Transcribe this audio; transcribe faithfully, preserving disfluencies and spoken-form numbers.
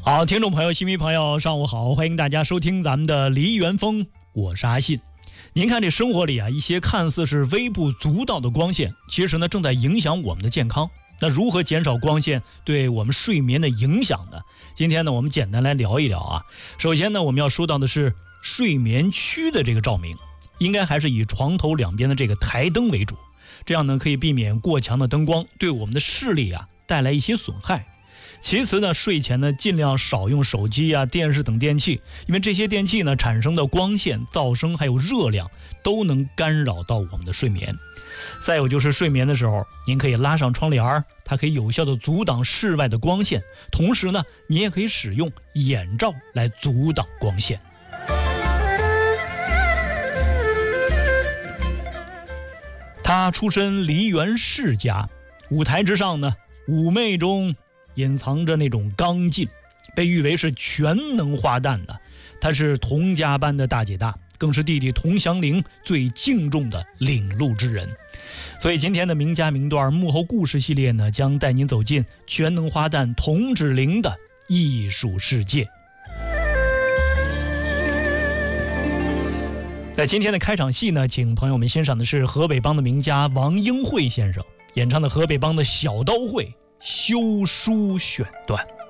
好，听众朋友、新迷朋友，上午好，欢迎大家收听咱们的梨园风，我是阿信。您看这生活里啊，一些看似是微不足道的光线，其实呢正在影响我们的健康。那如何减少光线对我们睡眠的影响呢？今天呢，我们简单来聊一聊啊。首先呢，我们要说到的是睡眠区的这个照明，应该还是以床头两边的这个台灯为主，这样呢可以避免过强的灯光对我们的视力啊带来一些损害。其次呢，睡前呢尽量少用手机啊、电视等电器，因为这些电器呢产生的光线、噪声还有热量都能干扰到我们的睡眠。再有就是睡眠的时候，您可以拉上窗帘，它可以有效的阻挡室外的光线，同时呢，你也可以使用眼罩来阻挡光线。他出身梨园世家，舞台之上呢，妩媚中隐藏着那种刚劲，被誉为是全能花旦的。她是童家班的大姐大，更是弟弟童祥林最敬重的领路之人。所以今天的名家名段幕后故事系列呢，将带您走进全能花旦童芷苓的艺术世界。在今天的开场戏呢，请朋友们欣赏的是河北梆的名家王英惠先生演唱的河北梆的小刀会修书选段。